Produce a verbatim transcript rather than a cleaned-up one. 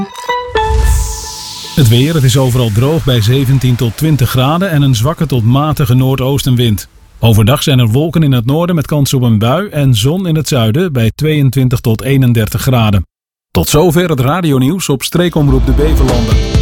Het weer, het is overal droog bij zeventien tot twintig graden en een zwakke tot matige noordoostenwind. Overdag zijn er wolken in het noorden met kans op een bui en zon in het zuiden bij tweeëntwintig tot eenendertig graden. Tot zover het radionieuws op Streekomroep de Beverlanden.